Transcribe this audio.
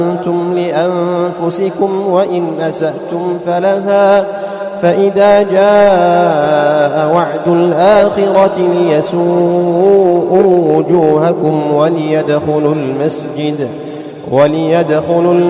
أحسنتم لأنفسكم وإن أسأتم فلها فإذا جاء وعد الآخرة ليسوءوا وجوهكم وليدخلوا المسجد